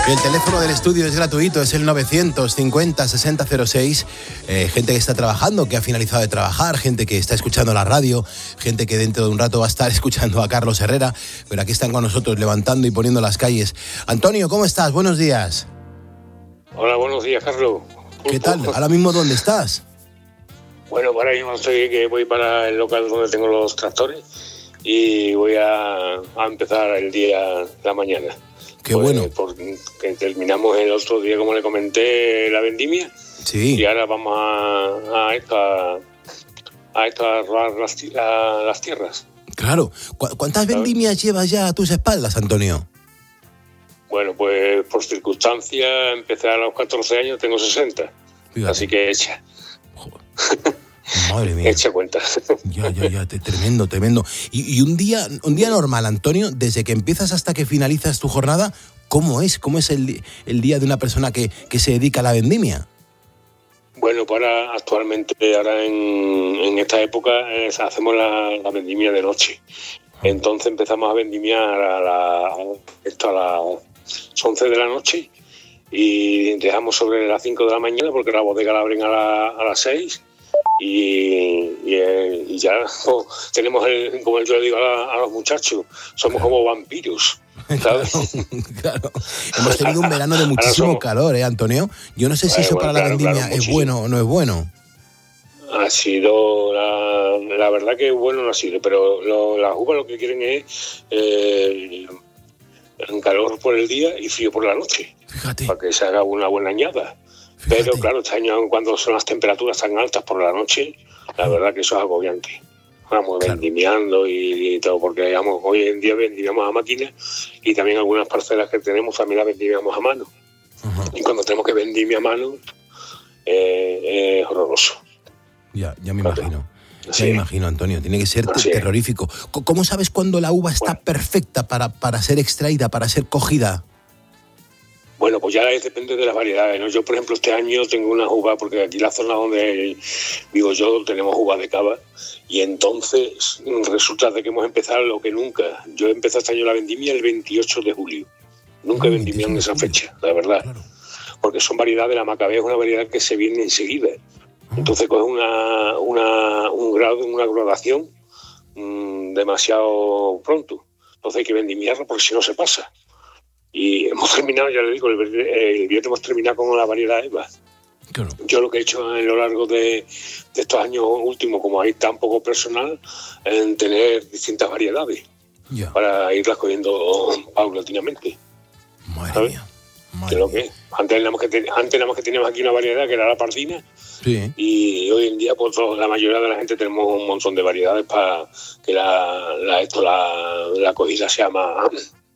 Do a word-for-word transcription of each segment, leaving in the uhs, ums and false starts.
El teléfono del estudio es gratuito, es el novecientos cincuenta sesenta cero seis. Eh, gente que está trabajando, que ha finalizado de trabajar, gente que está escuchando la radio, gente que dentro de un rato va a estar escuchando a Carlos Herrera, pero aquí están con nosotros levantando y poniendo las calles. Antonio, ¿cómo estás? Buenos días. Hola, buenos días, Carlos. ¿Qué tal? ¿Ahora mismo dónde estás? Bueno, ahora mismo estoy que voy para el local donde tengo los tractores y voy a, a empezar el día, la mañana. Qué pues, bueno. Porque terminamos el otro día, como le comenté, la vendimia. Sí. Y ahora vamos a, a esto, a, a, esto, a robar las, a las tierras. Claro. ¿Cu- ¿Cuántas vendimias llevas ya a tus espaldas, Antonio? Bueno, pues por circunstancias, empecé a los catorce años, tengo sesenta. Fíjate. Así que echa. Joder. Madre mía. Echa cuenta. Ya, ya, ya, tremendo, tremendo. Y, y un día un día normal, Antonio, desde que empiezas hasta que finalizas tu jornada, ¿cómo es? ¿Cómo es el, el día de una persona que, que se dedica a la vendimia? Bueno, pues ahora, actualmente, ahora en, en esta época, eh, hacemos la, la vendimia de noche. Entonces empezamos a vendimiar a, la, a, esto a las once de la noche y dejamos sobre las cinco de la mañana porque la bodega la abren a, la, a las seis. Y, y, y ya oh, tenemos, el, como yo le digo a, la, a los muchachos, somos como vampiros, ¿sabes? Claro, claro. Hemos tenido un verano de muchísimo somos... calor, ¿eh, Antonio? Yo no sé si eh, eso bueno, para claro, la vendimia claro, es muchísimo. Bueno o no es bueno. Ha sido, la, la verdad que bueno no ha sido, pero lo, las uvas lo que quieren es eh, calor por el día y frío por la noche. Fíjate. Para que se haga una buena añada. Fíjate. Pero claro, este año cuando son las temperaturas tan altas por la noche, la verdad que eso es agobiante. Vamos claro. vendimiando y, y todo, porque digamos, hoy en día vendimiamos a máquina y también algunas parcelas que tenemos también las vendimiamos a mano. Uh-huh. Y cuando tenemos que vendimia a mano, eh, es horroroso. Ya, ya me claro. imagino. Ya sí. me imagino, Antonio, tiene que ser Así terrorífico. Es. ¿Cómo sabes cuándo la uva está bueno. perfecta para, para ser extraída, para ser cogida? Bueno, pues ya depende de las variedades, ¿no? Yo, por ejemplo, este año tengo una uva, porque aquí en la zona donde vivo yo tenemos uvas de cava, y entonces resulta de que hemos empezado lo que nunca. Yo empecé este año la vendimia el veintiocho de julio. Nunca Ah, vendimia en esa fecha, la verdad. Claro. Porque son variedades, la macabea es una variedad que se viene enseguida. Ah. Entonces coge una, una, un grado, una graduación mmm, demasiado pronto. Entonces hay que vendimiarla porque si no se pasa. Y hemos terminado, ya le digo, el, el viernes hemos terminado con la variedad Eva. Claro. Yo lo que he hecho a lo largo de, de estos años últimos, como hay tan poco personal, en tener distintas variedades ya. para irlas cogiendo paulatinamente. Madre ¿sabes? mía. Madre de lo mía. que antes nada más que ten, antes nada más que teníamos aquí una variedad que era la pardina. Sí. Y hoy en día pues la mayoría de la gente tenemos un montón de variedades para que la, la, esto, la, la cogida sea más...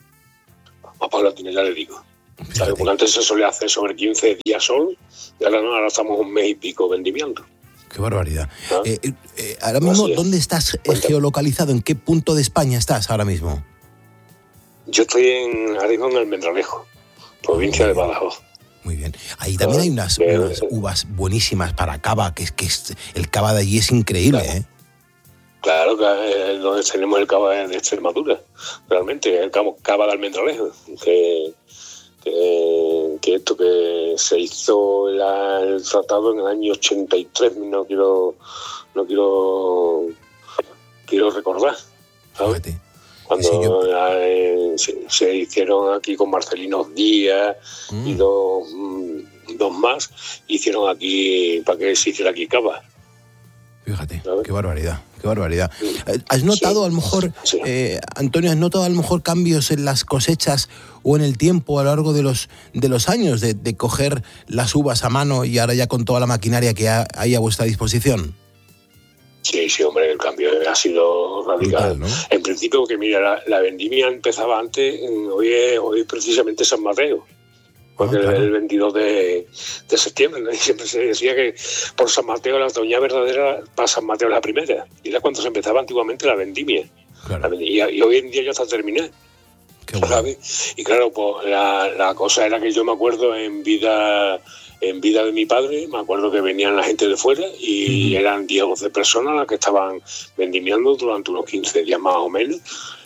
más paulatina, ya le digo. ¿Sabes? Porque antes se solía hacer sobre quince días solo y ahora no, ahora estamos un mes y pico vendimiando. Qué barbaridad. ¿Ah? Eh, eh, ahora mismo, es. ¿dónde estás Cuéntame. geolocalizado? ¿En qué punto de España estás ahora mismo? Yo estoy en, ahora mismo en Almendralejo, provincia de Badajoz. Muy bien. Ahí también hay unas, de, unas uvas buenísimas para cava, que es que es, el cava de allí es increíble, claro. ¿eh? Claro, que es donde tenemos el cava de Extremadura, realmente, el cava de Almendralejo, que, que, que esto que se hizo la, el tratado en el año ochenta y tres, no quiero, no quiero, quiero recordar, ¿sabes? Fíjate. Cuando sí, yo... eh, se, se hicieron aquí con Marcelino Díaz mm. y dos, dos más, hicieron aquí, para que se hiciera aquí cava. Fíjate, ¿sabes? Qué barbaridad, qué barbaridad. ¿Has notado sí, a lo mejor, sí. eh, Antonio, has notado a lo mejor cambios en las cosechas o en el tiempo a lo largo de los de los años de, de coger las uvas a mano y ahora ya con toda la maquinaria que ha, hay a vuestra disposición? Sí, sí, hombre, el cambio ha sido radical. Brutal, ¿no? En principio, que mira, la, la vendimia empezaba antes, hoy es, hoy es precisamente San Mateo. Porque ah, claro. el veintidós de, de septiembre, ¿no? Y siempre se decía que por San Mateo la doña verdadera, para San Mateo la primera. Y era cuando se empezaba antiguamente la vendimia. Claro. La vendimia y hoy en día ya está terminada. Qué bueno. ¿Sabes? Y claro, pues la, la cosa era que yo me acuerdo en vida en vida de mi padre, me acuerdo que venían la gente de fuera y uh-huh. eran diez o doce personas las que estaban vendimiando durante unos quince días más o menos.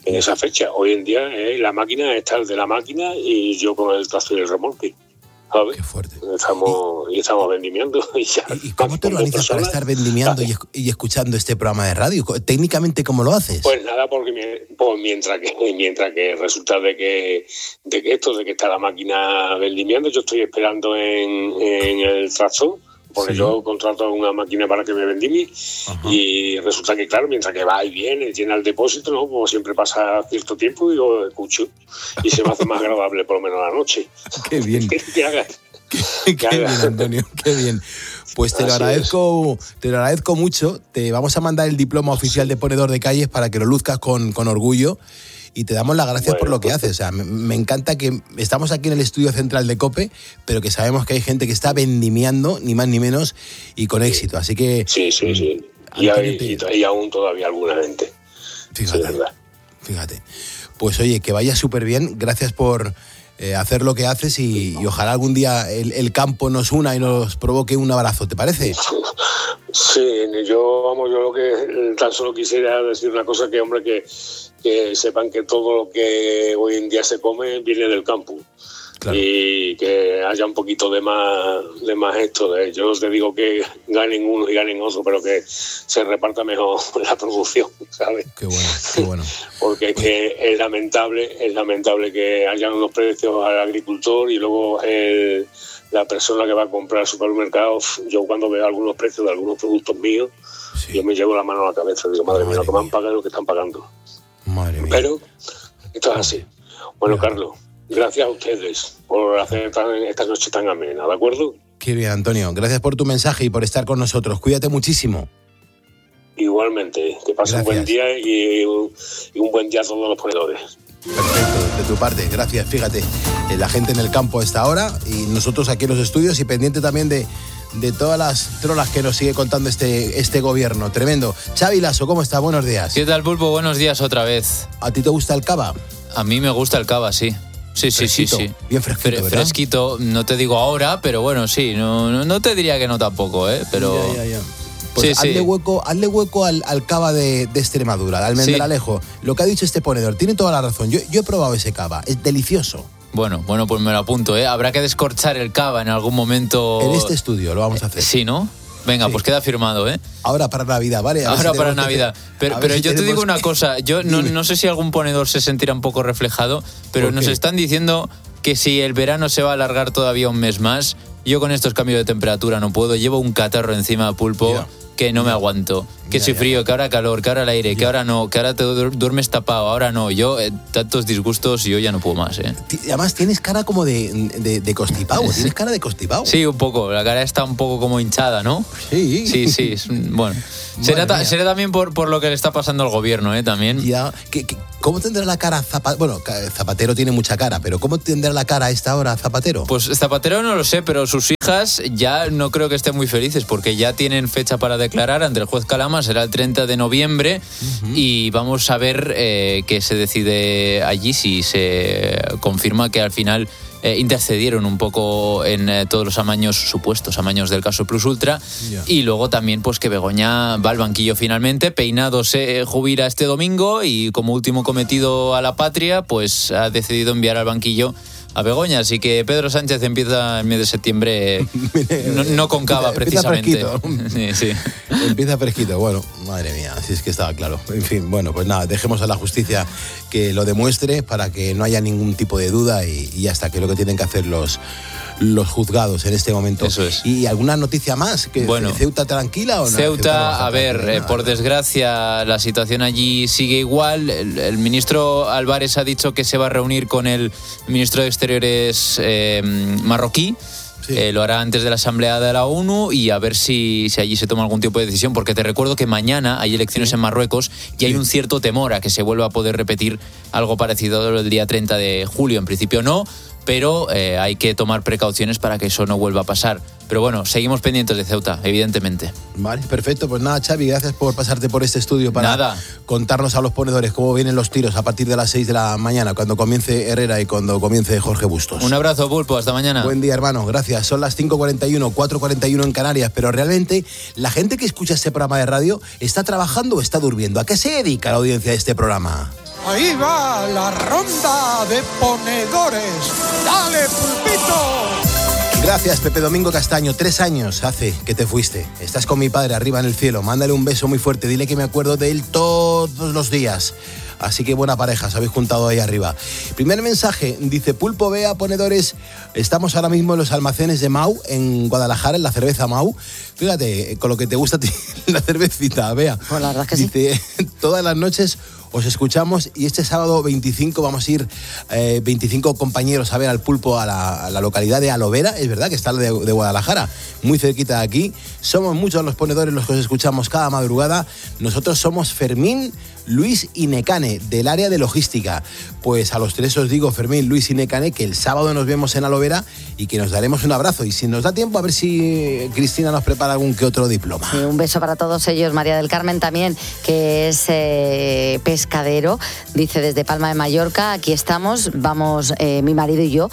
en esa fecha. Hoy en día eh, la máquina está el de la máquina y yo con el tractor y el remolque. ¿Sabes? Qué fuerte. Estamos, y, y estamos vendimiando. Y, ya, ¿Y, y cómo te organizas para estar vendimiando y, y escuchando este programa de radio? Técnicamente, ¿cómo lo haces? Pues nada, porque pues mientras que mientras que resulta de que de que esto, de que está la máquina vendimiando, yo estoy esperando en, en el tractor, porque sí. Yo contrato una máquina para que me vendimie. Ajá. Y resulta que, claro, mientras que va y viene, llena el depósito, ¿no? Como siempre pasa cierto tiempo y lo escucho. Y se me hace más agradable, por lo menos la noche. Qué bien. que hagas. Qué, qué bien, Antonio, qué bien. Pues te lo Así agradezco, es. te lo agradezco mucho. Te vamos a mandar el diploma oficial de ponedor de calles para que lo luzcas con, con orgullo. Y te damos las gracias bueno, por lo que pues, haces. O sea, me, me encanta que estamos aquí en el estudio central de COPE, pero que sabemos que hay gente que está vendimiando, ni más ni menos, y con éxito. Así que... Sí, sí, sí. Y, hay, te... y aún todavía alguna gente. Fíjate, sí, verdad. Fíjate. Pues oye, que vaya súper bien. Gracias por eh, hacer lo que haces y, y ojalá algún día el, el campo nos una y nos provoque un abrazo. ¿Te parece? Sí, yo, vamos, yo lo que tan solo quisiera decir una cosa, que hombre, que... que sepan que todo lo que hoy en día se come viene del campo. Claro. Y que haya un poquito de más de más esto. De, yo te digo que ganen unos y ganen otros, pero que se reparta mejor la producción, ¿sabes? Qué bueno, qué bueno. Porque es que es lamentable, es lamentable que hayan unos precios al agricultor y luego el, la persona que va a comprar al supermercado, yo cuando veo algunos precios de algunos productos míos, sí. Yo me llevo la mano a la cabeza, digo, madre, madre mía, lo que me han pagado y lo que están pagando. Madre mía. Pero esto es así. Bueno, Carlos, gracias a ustedes por hacer tan, esta noche tan amena, ¿de acuerdo? Qué bien, Antonio. Gracias por tu mensaje y por estar con nosotros. Cuídate muchísimo. Igualmente. Que pasen un buen día y un, y un buen día a todos los ponedores. Perfecto, de tu parte. Gracias. Fíjate, la gente en el campo a esta hora y nosotros aquí en los estudios y pendiente también de... de todas las trolas que nos sigue contando este, este gobierno. Tremendo. Xavi Lasso, ¿cómo está? Buenos días. ¿Qué tal, Pulpo? Buenos días otra vez. ¿A ti te gusta el cava? A mí me gusta el cava, sí. Sí, sí, fresquito, sí, sí. Bien fresquito, Fre- ¿verdad? Fresquito, no te digo ahora, pero bueno, sí. No, no, no te diría que no tampoco, ¿eh? Pero... Ya, ya, ya. Pues sí, hazle, sí. Hueco, hazle hueco al, al cava de, de Extremadura, al Almendralejo. Sí. Lo que ha dicho este ponedor, tiene toda la razón. Yo, yo he probado ese cava, es delicioso. Bueno, bueno, pues me lo apunto, ¿eh? Habrá que descorchar el cava en algún momento. En este estudio lo vamos a hacer. Sí, ¿no? Venga, sí. Pues queda firmado, ¿eh? Ahora para Navidad, ¿vale? A Ahora si para Navidad. Que... Pero, pero si yo tenemos... te digo una cosa, yo no, no sé si algún ponedor se sentirá un poco reflejado, pero nos están diciendo que si el verano se va a alargar todavía un mes más, yo con estos cambios de temperatura no puedo, llevo un catarro encima, Pulpo. Yeah. Que no me aguanto, que ya, soy frío, ya. Que ahora calor, que ahora el aire, ya. Que ahora no, que ahora te duermes tapado, ahora no. Yo, eh, tantos disgustos, yo ya no puedo más, ¿eh? Además tienes cara como de, de, de constipado, tienes cara de constipado. Sí, un poco, la cara está un poco como hinchada, ¿no? Sí. Sí, sí, es, bueno. Será, ta, será también por, por lo que le está pasando al gobierno, ¿eh? También. Ya, ¿Qué, qué, ¿cómo tendrá la cara Zapatero? Bueno, Zapatero tiene mucha cara, pero ¿cómo tendrá la cara a esta hora Zapatero? Pues Zapatero no lo sé, pero sus hijas ya no creo que estén muy felices, porque ya tienen fecha para declarar ante el juez Calama, será el treinta de noviembre, uh-huh. Y vamos a ver eh, qué se decide allí, si se confirma que al final eh, intercedieron un poco en eh, todos los amaños, supuestos amaños del caso Plus Ultra, yeah. Y luego también pues que Begoña va al banquillo finalmente. Peinado se jubila este domingo y como último cometido a la patria pues ha decidido enviar al banquillo a Begoña, así que Pedro Sánchez empieza el mes de septiembre no, no con cava, empieza, precisamente. Empieza sí, sí. Empieza fresquito, bueno, madre mía, así es que estaba claro. En fin, bueno, pues nada, dejemos a la justicia que lo demuestre para que no haya ningún tipo de duda y, y hasta que lo que tienen que hacer los los juzgados en este momento. Eso es. ¿Y alguna noticia más? ¿Que bueno, ¿Ceuta tranquila o no? Ceuta, Ceuta a ver, eh, por desgracia la situación allí sigue igual. El, el ministro Álvarez ha dicho que se va a reunir con el ministro de Exteriores eh, marroquí. Sí. Eh, lo hará antes de la Asamblea de la ONU y a ver si, si allí se toma algún tipo de decisión, porque te recuerdo que mañana hay elecciones sí. en Marruecos y sí. hay un cierto temor a que se vuelva a poder repetir algo parecido el día treinta de julio. En principio no, pero eh, hay que tomar precauciones para que eso no vuelva a pasar. Pero bueno, seguimos pendientes de Ceuta, evidentemente. Vale, perfecto. Pues nada, Xavi, gracias por pasarte por este estudio para nada. contarnos a los ponedores cómo vienen los tiros a partir de las seis de la mañana, cuando comience Herrera y cuando comience Jorge Bustos. Un abrazo, Pulpo, hasta mañana. Buen día, hermano, gracias. Son las cinco cuarenta y uno, cuatro cuarenta y uno en Canarias, pero realmente la gente que escucha este programa de radio está trabajando o está durmiendo. ¿A qué se dedica la audiencia de este programa? Ahí va la ronda de ponedores. ¡Dale, Pulpito! Gracias, Pepe Domingo Castaño. Tres años hace que te fuiste. Estás con mi padre arriba en el cielo. Mándale un beso muy fuerte. Dile que me acuerdo de él todos los días. Así que buena pareja, os habéis juntado ahí arriba. Primer mensaje, dice Pulpo, Bea, ponedores. Estamos ahora mismo en los almacenes de Mau, en Guadalajara, en la cerveza Mau. Fíjate, con lo que te gusta a ti, la cervecita, Bea. Pues la verdad es que dice, sí. Todas las noches os escuchamos y este sábado veinticinco vamos a ir eh, veinticinco compañeros a ver al Pulpo a la, a la localidad de Alovera, es verdad que está de, de Guadalajara, muy cerquita de aquí. Somos muchos los ponedores los que os escuchamos cada madrugada. Nosotros somos Fermín, Luis y Necane, del área de logística. Pues a los tres os digo, Fermín, Luis y Necane, que el sábado nos vemos en Alovera y que nos daremos un abrazo. Y si nos da tiempo, a ver si Cristina nos prepara algún que otro diploma. Sí, un beso para todos ellos. María del Carmen también, que es eh, pescadero, dice desde Palma de Mallorca, aquí estamos, vamos eh, mi marido y yo,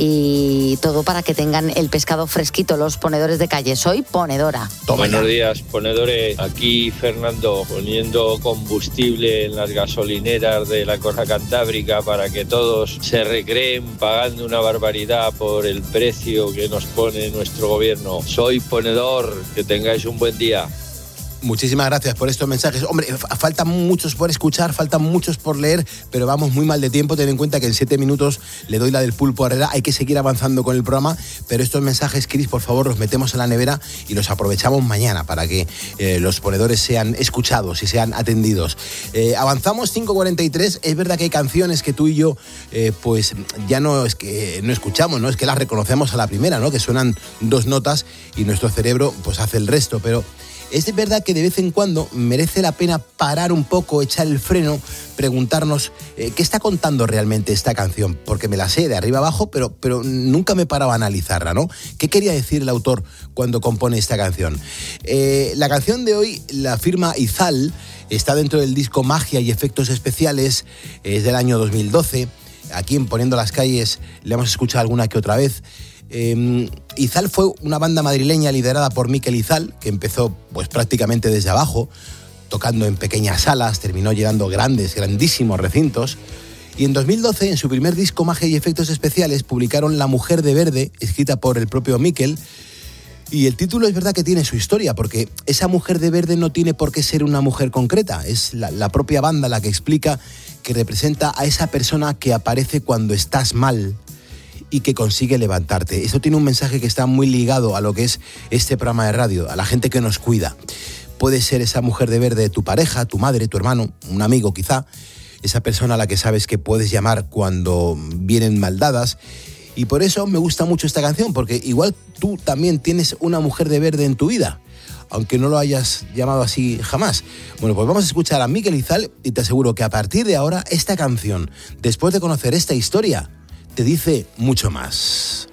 y todo para que tengan el pescado fresquito, los ponedores de calle. Soy ponedora. Toma Buenos ya. días, ponedores. Aquí Fernando, poniendo combustible en las gasolineras de la Costa Cantábrica para que todos se recreen pagando una barbaridad por el precio que nos pone nuestro gobierno. Soy ponedor, que tengáis un buen día. Muchísimas gracias por estos mensajes. Hombre, faltan muchos por escuchar, faltan muchos por leer, pero vamos muy mal de tiempo. Ten en cuenta que en siete minutos le doy la del Pulpo Herrera. Hay que seguir avanzando con el programa, pero estos mensajes, Cris, por favor, los metemos en la nevera y los aprovechamos mañana para que eh, los ponedores sean escuchados y sean atendidos. Eh, avanzamos, cinco cuarenta y tres. Es verdad que hay canciones que tú y yo, eh, pues ya no es que no escuchamos, ¿no? Es que las reconocemos a la primera, ¿no? Que suenan dos notas y nuestro cerebro pues hace el resto, pero es verdad que de vez en cuando merece la pena parar un poco, echar el freno, preguntarnos eh, qué está contando realmente esta canción, porque me la sé de arriba abajo, pero, pero nunca me paraba a analizarla, ¿no? ¿Qué quería decir el autor cuando compone esta canción? Eh, la canción de hoy la firma Izal, está dentro del disco Magia y Efectos Especiales, es del año dos mil doce. Aquí en Poniendo las Calles le hemos escuchado alguna que otra vez. Eh, Izal fue una banda madrileña liderada por Mikel Izal, que empezó pues prácticamente desde abajo, tocando en pequeñas salas, terminó llenando grandes, grandísimos recintos. Y en dos mil doce, en su primer disco Magia y Efectos Especiales, publicaron La Mujer de Verde, escrita por el propio Mikel. Y el título es verdad que tiene su historia, porque esa mujer de verde no tiene por qué ser una mujer concreta. Es la, la propia banda la que explica que representa a esa persona que aparece cuando estás mal y que consigue levantarte. Eso tiene un mensaje que está muy ligado a lo que es este programa de radio, a la gente que nos cuida. Puede ser esa mujer de verde tu pareja, tu madre, tu hermano, un amigo quizá, esa persona a la que sabes que puedes llamar cuando vienen maldadas. Y por eso me gusta mucho esta canción, porque igual tú también tienes una mujer de verde en tu vida, aunque no lo hayas llamado así jamás. Bueno, pues vamos a escuchar a Mikel Izal y te aseguro que a partir de ahora esta canción, después de conocer esta historia, te dice mucho más.